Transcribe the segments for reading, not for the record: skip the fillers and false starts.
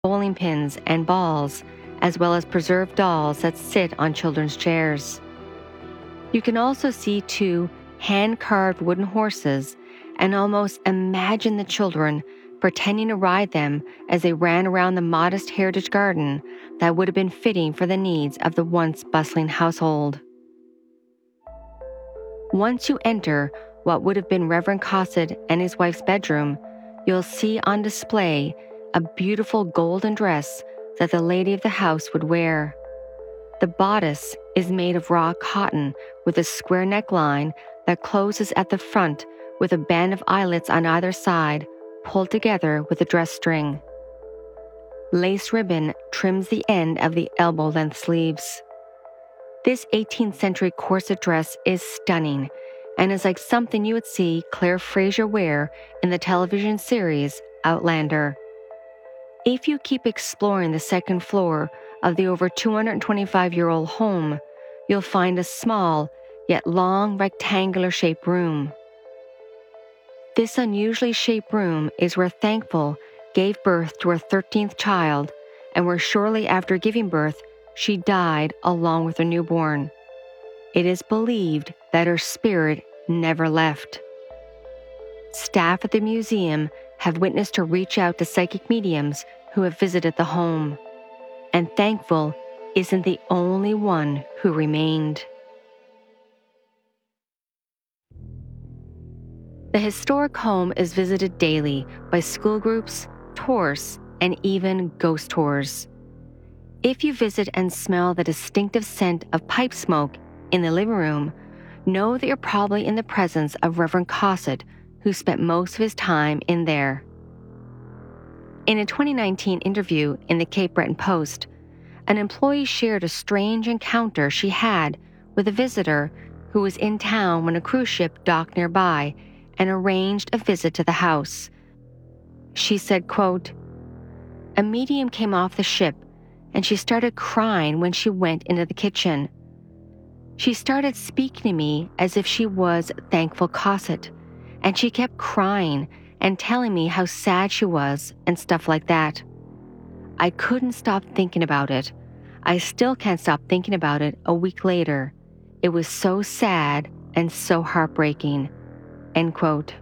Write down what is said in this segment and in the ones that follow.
bowling pins and balls, as well as preserved dolls that sit on children's chairs. You can also see 2 hand-carved wooden horses and almost imagine the children pretending to ride them as they ran around the modest heritage garden that would have been fitting for the needs of the once bustling household. Once you enter what would have been Reverend Cosset and his wife's bedroom, you'll see on display a beautiful golden dress that the lady of the house would wear. The bodice is made of raw cotton with a square neckline that closes at the front with a band of eyelets on either side, pulled together with a dress string. Lace ribbon trims the end of the elbow-length sleeves. This 18th century corset dress is stunning and is like something you would see Claire Fraser wear in the television series Outlander. If you keep exploring the second floor of the over 225-year-old home, you'll find a small yet long rectangular-shaped room. This unusually shaped room is where Thankful gave birth to her 13th child and where shortly after giving birth, she died along with her newborn. It is believed that her spirit never left. Staff at the museum have witnessed her reach out to psychic mediums who have visited the home, and Thankful isn't the only one who remained. The historic home is visited daily by school groups, tourists, and even ghost tours. If you visit and smell the distinctive scent of pipe smoke in the living room, know that you're probably in the presence of Reverend Cosset, who spent most of his time in there. In a 2019 interview in the Cape Breton Post, an employee shared a strange encounter she had with a visitor who was in town when a cruise ship docked nearby and arranged a visit to the house. She said, quote, "A medium came off the ship and she started crying when she went into the kitchen. She started speaking to me as if she was Thankful Cosset, and she kept crying and telling me how sad she was and stuff like that. I couldn't stop thinking about it. I still can't stop thinking about it a week later. It was so sad and so heartbreaking." End quote.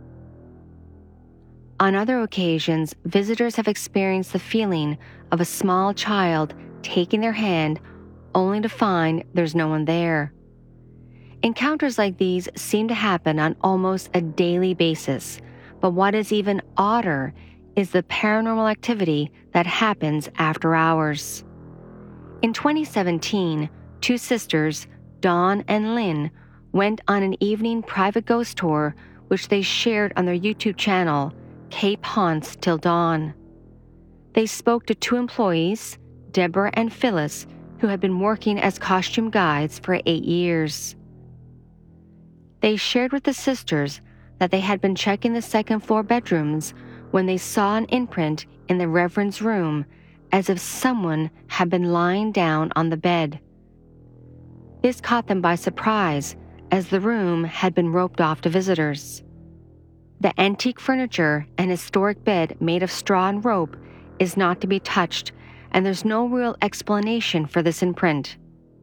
On other occasions, visitors have experienced the feeling of a small child taking their hand only to find there's no one there. Encounters like these seem to happen on almost a daily basis, but what is even odder is the paranormal activity that happens after hours. In 2017, 2 sisters, Dawn and Lynn, went on an evening private ghost tour which they shared on their YouTube channel, Cape Haunts Till Dawn. They spoke to 2 employees, Deborah and Phyllis, who had been working as costume guides for 8 years. They shared with the sisters that they had been checking the second-floor bedrooms when they saw an imprint in the Reverend's room as if someone had been lying down on the bed. This caught them by surprise, as the room had been roped off to visitors. The antique furniture and historic bed made of straw and rope is not to be touched, and there's no real explanation for this imprint.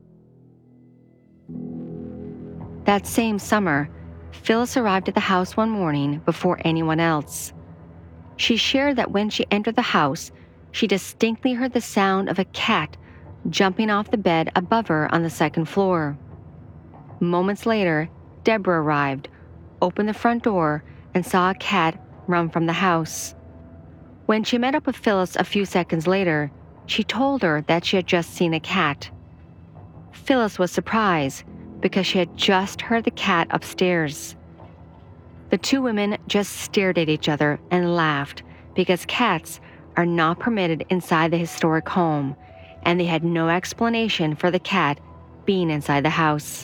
That same summer, Phyllis arrived at the house one morning before anyone else. She shared that when she entered the house, she distinctly heard the sound of a cat jumping off the bed above her on the second floor. Moments later, Deborah arrived, opened the front door, and saw a cat run from the house. When she met up with Phyllis a few seconds later, she told her that she had just seen a cat. Phyllis was surprised because she had just heard the cat upstairs. The 2 women just stared at each other and laughed because cats are not permitted inside the historic home, and they had no explanation for the cat being inside the house.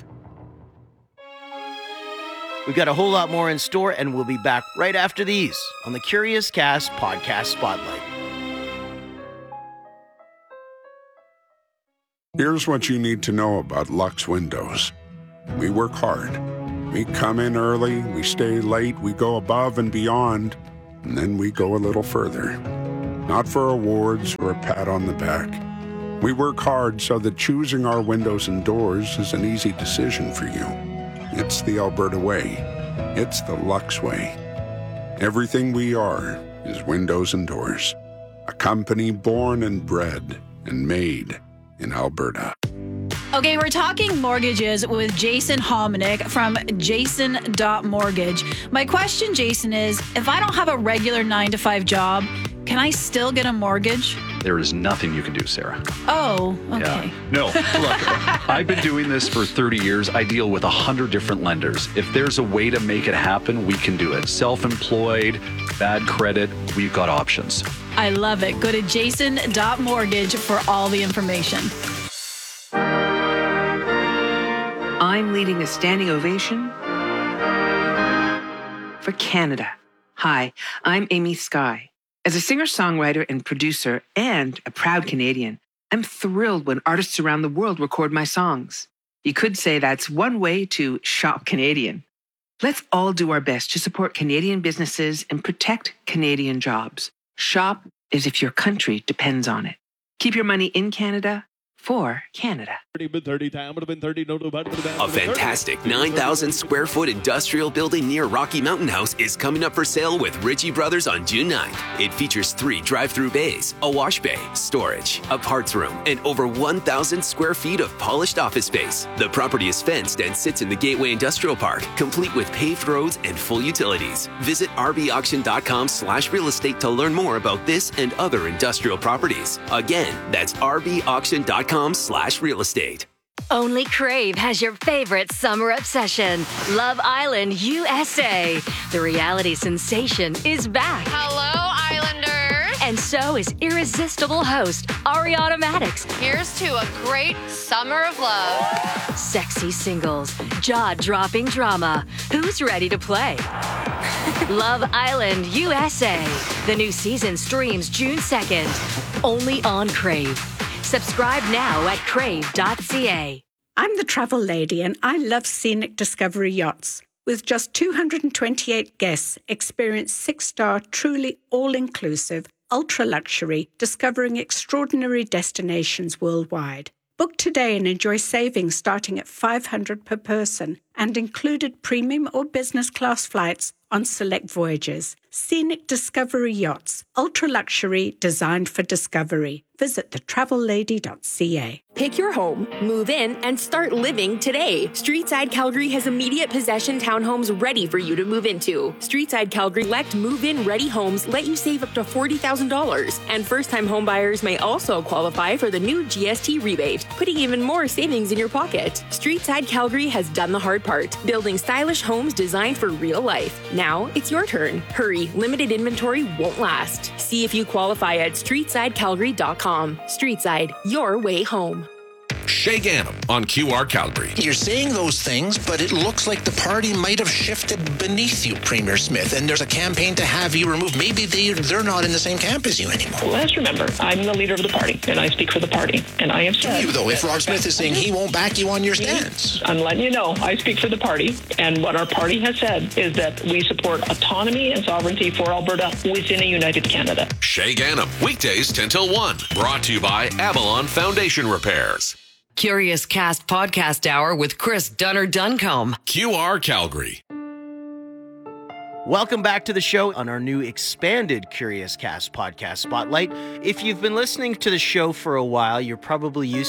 We've got a whole lot more in store, and we'll be back right after these on the Curious Cast Podcast Spotlight. Here's what you need to know about Lux Windows. We work hard. We come in early, we stay late, we go above and beyond, and then we go a little further. not for awards or a pat on the back. We work hard so that choosing our windows and doors is an easy decision for you. It's the Alberta way. It's the Lux way. Everything we are is windows and doors. A company born and bred and made in Alberta. Okay, we're talking mortgages with Jason Hominick from Jason.Mortgage. My question, Jason, is if I don't have a regular 9-to-5 job, can I still get a mortgage? There is nothing you can do, Sarah. Oh, okay. Yeah. No, look, I've been doing this for 30 years. I deal with 100 different lenders. If there's a way to make it happen, we can do it. Self-employed, bad credit, we've got options. I love it. Go to Jason.Mortgage for all the information. I'm leading a standing ovation for Canada. Hi, I'm Amy Skye. As a singer-songwriter and producer and a proud Canadian, I'm thrilled when artists around the world record my songs. You could say that's one way to shop Canadian. Let's all do our best to support Canadian businesses and protect Canadian jobs. Shop as if your country depends on it. Keep your money in Canada for Canada. A fantastic 9,000 square foot industrial building near Rocky Mountain House is coming up for sale with Ritchie Brothers on June 9th. It features 3 drive-through bays, a wash bay, storage, a parts room, and over 1,000 square feet of polished office space. The property is fenced and sits in the Gateway Industrial Park, complete with paved roads and full utilities. Visit rbauction.com/real estate to learn more about this and other industrial properties. Again, that's rbauction.com/real estate. Only Crave has your favorite summer obsession, Love Island USA. The reality sensation is back. Hello, Islanders. And so is irresistible host Ariana Madix. Here's to a great summer of love. Sexy singles, jaw-dropping drama. Who's ready to play? Love Island USA. The new season streams June 2nd, only on Crave. Subscribe now at crave.ca. I'm the travel lady and I love Scenic Discovery Yachts. With just 228 guests, experience 6-star, truly all-inclusive, ultra-luxury, discovering extraordinary destinations worldwide. Book today and enjoy savings starting at $500 per person and included premium or business class flights on select voyages. Scenic Discovery Yachts, ultra-luxury, designed for discovery. Visit thetravellady.ca. Pick your home, move in, and start living today. Streetside Calgary has immediate possession townhomes ready for you to move into. Streetside Calgary Select Move-In Ready Homes let you save up to $40,000. And first-time homebuyers may also qualify for the new GST rebate, putting even more savings in your pocket. Streetside Calgary has done the hard part, building stylish homes designed for real life. Now it's your turn. Hurry, limited inventory won't last. See if you qualify at streetsidecalgary.com. Streetside, your way home. Shay Ganem on QR Calgary. You're saying those things, but it looks like the party might have shifted beneath you, Premier Smith, and there's a campaign to have you removed. Maybe they're not in the same camp as you anymore. Well, let's remember, I'm the leader of the party, and I speak for the party. And I have said... You, though, if Rob Smith is saying he won't back you on your stance. I'm letting you know, I speak for the party, and what our party has said is that we support autonomy and sovereignty for Alberta within a united Canada. Shay Ganem, weekdays 10 till 1. Brought to you by Avalon Foundation Repairs. Curious Cast Podcast Hour with Chris Dunner-Duncombe. QR Calgary. Welcome back to the show on our new expanded Curious Cast Podcast Spotlight. If you've been listening to the show for a while, you're probably used